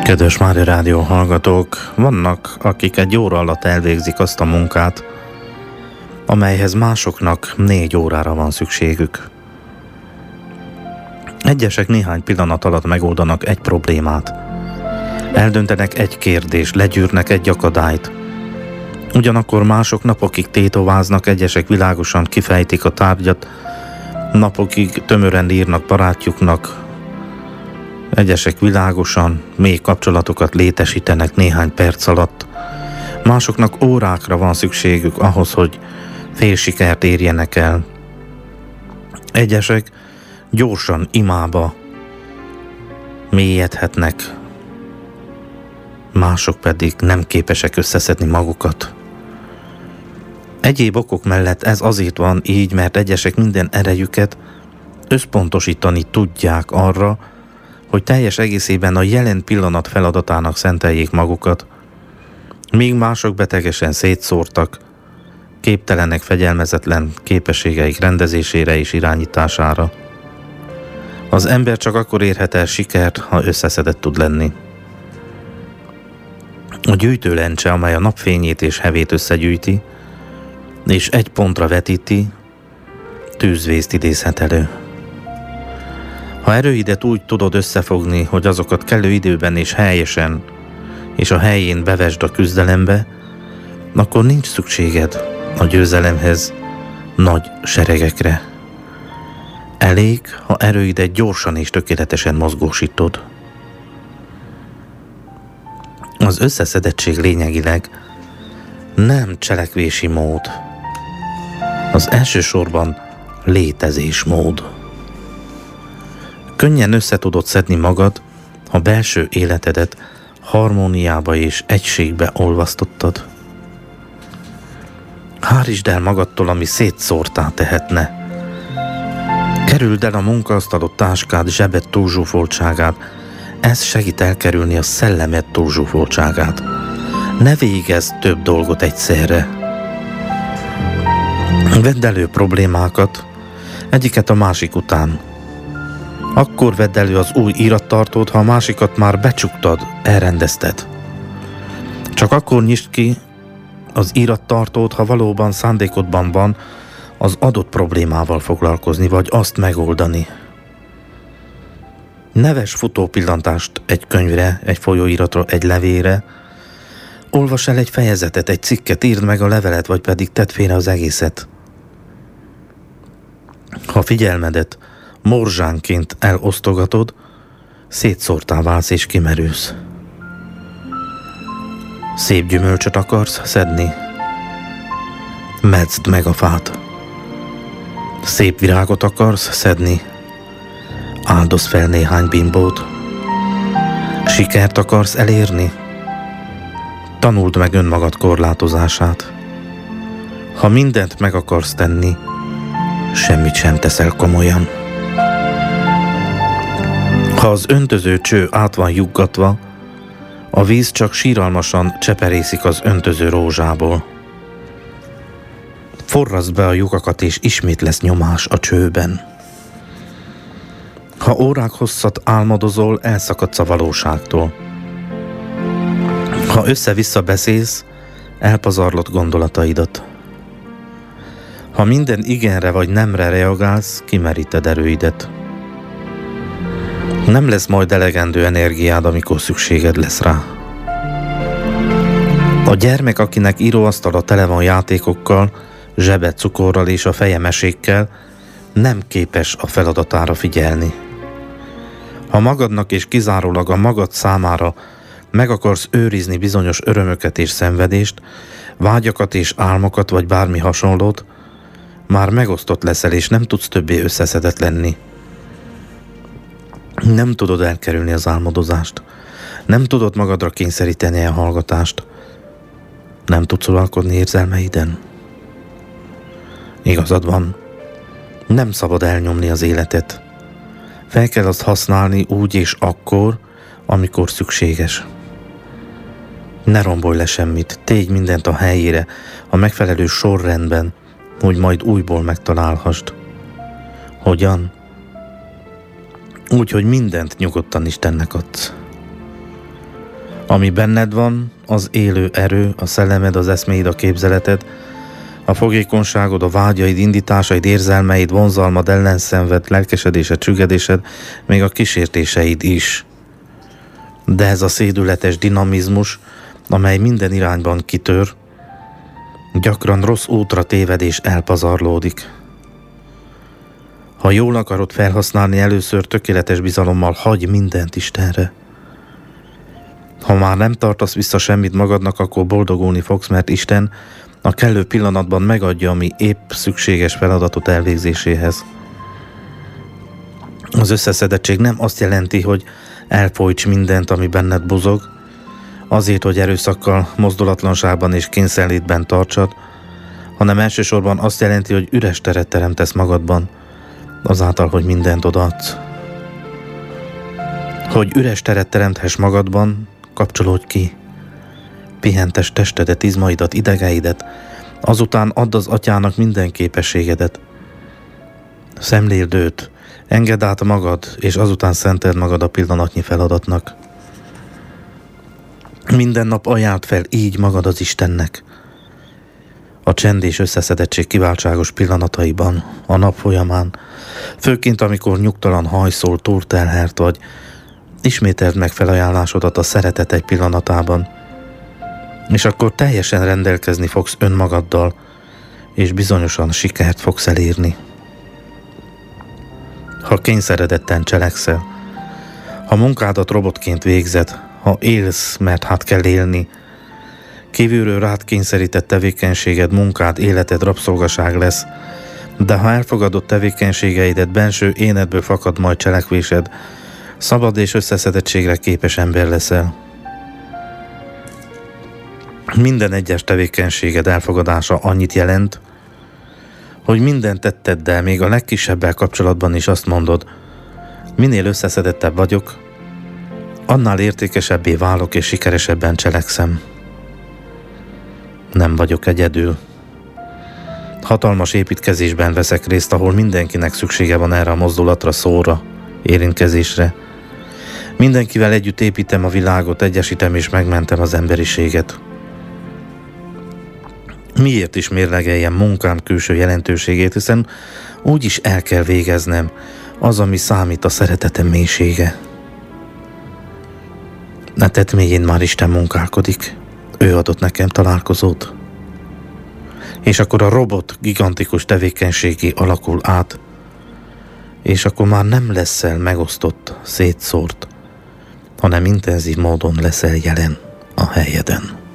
Kedves Mária Rádió hallgatók, vannak, akik egy óra alatt elvégzik azt a munkát, amelyhez másoknak 4 órára van szükségük. Egyesek néhány pillanat alatt megoldanak egy problémát. Eldöntenek egy kérdést, legyűrnek egy akadályt. Ugyanakkor mások napokig tétováznak, egyesek világosan kifejtik a tárgyat, napokig tömören írnak barátjuknak, egyesek világosan mély kapcsolatokat létesítenek néhány perc alatt. Másoknak órákra van szükségük ahhoz, hogy félsikert érjenek el. Egyesek gyorsan imába mélyedhetnek, mások pedig nem képesek összeszedni magukat. Egyéb okok mellett ez azért van így, mert egyesek minden erejüket összpontosítani tudják arra, hogy teljes egészében a jelen pillanat feladatának szenteljék magukat, míg mások betegesen szétszórtak, képtelenek fegyelmezetlen képességeik rendezésére és irányítására. Az ember csak akkor érhet el sikert, ha összeszedett tud lenni. A gyűjtőlencse, amely a napfényét és hevét összegyűjti, és egy pontra vetíti, tűzvészt idézhet elő. Ha erőidet úgy tudod összefogni, hogy azokat kellő időben és helyesen, és a helyén bevesd a küzdelembe, akkor nincs szükséged a győzelemhez nagy seregekre. Elég, ha erőidet gyorsan és tökéletesen mozgósítod. Az összeszedettség lényegileg nem cselekvési mód, az elsősorban létezésmód. Könnyen össze tudod szedni magad, ha belső életedet harmóniába és egységbe olvasztottad. Hárítsd el magadtól, ami szétszórtá tehetne. Kerüld el a munkaasztalod, táskád, zsebed túlzsúfoltságát. Ez segít elkerülni a szellemed túlzsúfoltságát. Ne végezz több dolgot egyszerre. Vedd elő problémákat, egyiket a másik után. Akkor vedd elő az új írattartót, ha a másikat már becsuktad, elrendezted. Csak akkor nyisd ki az írattartót, ha valóban szándékodban van az adott problémával foglalkozni, vagy azt megoldani. Ne vess futópillantást egy könyvre, egy folyóiratra, egy levélre. Olvass el egy fejezetet, egy cikket, írd meg a levelet, vagy pedig tedd félre az egészet. Ha figyelmedet morzsánként elosztogatod, szétszórtá válsz és kimerülsz. Szép gyümölcsöt akarsz szedni? Medzd meg a fát. Szép virágot akarsz szedni? Áldozz fel néhány bimbót. Sikert akarsz elérni? Tanuld meg önmagad korlátozását. Ha mindent meg akarsz tenni, semmit sem teszel komolyan. Ha az öntöző cső át van juggatva, a víz csak síralmasan cseperészik az öntöző rózsából. Forraszd be a lyukakat, és ismét lesz nyomás a csőben. Ha órák hosszat álmodozol, elszakadsz a valóságtól. Ha össze-vissza beszélsz, elpazarlod gondolataidat. Ha minden igenre vagy nemre reagálsz, kimeríted erőidet. Nem lesz majd elegendő energiád, amikor szükséged lesz rá. A gyermek, akinek íróasztala tele van játékokkal, zsebe cukorral és a feje mesékkel, nem képes a feladatára figyelni. Ha magadnak és kizárólag a magad számára meg akarsz őrizni bizonyos örömöket és szenvedést, vágyakat és álmokat vagy bármi hasonlót, már megosztott leszel, és nem tudsz többé összeszedett lenni. Nem tudod elkerülni az álmodozást. Nem tudod magadra kényszeríteni a hallgatást. Nem tudsz uralkodni érzelmeiden. Igazad van. Nem szabad elnyomni az életet. Fel kell azt használni úgy és akkor, amikor szükséges. Ne rombolj le semmit, tégy mindent a helyére, a megfelelő sorrendben, hogy majd újból megtalálhassd. Hogyan? Úgy, hogy mindent nyugodtan Istennek adsz. Ami benned van, az élő erő, a szellemed, az eszméid, a képzeleted, a fogékonyságod, a vágyaid, indításaid, érzelmeid, vonzalmad, ellenszenved, lelkesedésed, csüggedésed, még a kísértéseid is. De ez a szédületes dinamizmus, amely minden irányban kitör, gyakran rossz útra téved és elpazarlódik. Ha jól akarod felhasználni, először tökéletes bizalommal hagyj mindent Istenre. Ha már nem tartasz vissza semmit magadnak, akkor boldogulni fogsz, mert Isten a kellő pillanatban megadja, ami épp szükséges feladatot elvégzéséhez. Az összeszedettség nem azt jelenti, hogy elfolyts mindent, ami benned buzog, azért, hogy erőszakkal, mozdulatlanságban és kényszerlétben tartsad, hanem elsősorban azt jelenti, hogy üres teret teremtesz magadban, azáltal, hogy mindent odaadsz. Hogy üres teret teremthess magadban, kapcsolódj ki, pihentess testedet, izmaidat, idegeidet, azután add az Atyának minden képességedet. Szemléld őt, engedd át magad, és azután szenteld magad a pillanatnyi feladatnak. Minden nap ajánld fel így magad az Istennek. A csend és összeszedettség kiváltságos pillanataiban, a nap folyamán, főként amikor nyugtalan, hajszol, túlterhelt vagy, ismételd meg felajánlásodat a szeretet egy pillanatában, és akkor teljesen rendelkezni fogsz önmagaddal, és bizonyosan sikert fogsz elérni. Ha kényszeredetten cselekszel, ha munkádat robotként végzed, ha élsz, mert hát kell élni, kívülről rád kényszerített tevékenységed, munkád, életed rabszolgaság lesz, de ha elfogadott tevékenységeidet, benső énedből fakad majd cselekvésed, szabad és összeszedettségre képes ember leszel. Minden egyes tevékenységed elfogadása annyit jelent, hogy minden tetteddel, még a legkisebbel kapcsolatban is azt mondod, minél összeszedettebb vagyok, annál értékesebbé válok és sikeresebben cselekszem. Nem vagyok egyedül. Hatalmas építkezésben veszek részt, ahol mindenkinek szüksége van erre a mozdulatra, szóra, érintkezésre. Mindenkivel együtt építem a világot, egyesítem és megmentem az emberiséget. Miért is mérlegeljem munkám külső jelentőségét, hiszen úgy is el kell végeznem, az, ami számít, a szeretetem mélysége. A tett mélyén már Isten munkálkodik. Ő adott nekem találkozót. És akkor a robot gigantikus tevékenységé alakul át, és akkor már nem leszel megosztott, szétszórt, hanem intenzív módon leszel jelen a helyeden.